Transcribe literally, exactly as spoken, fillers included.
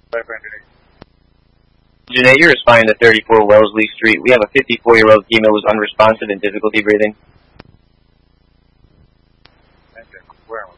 Janae, you're responding to thirty-four Wellesley Street. We have a fifty-four-year-old female who's unresponsive and difficulty breathing. Where am I?